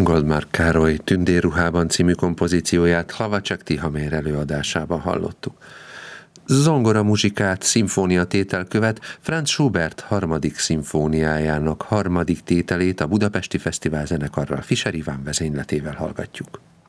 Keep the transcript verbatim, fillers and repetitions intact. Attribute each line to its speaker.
Speaker 1: Goldmark Károly Tündérruhában című kompozícióját Hlavacek Tihamér előadásában hallottuk. Zongora muzsikát, szimfónia tétel követ Franz Schubert harmadik szimfóniájának harmadik tételét a Budapesti Fesztivál zenekarral Fischer Iván vezényletével hallgatjuk.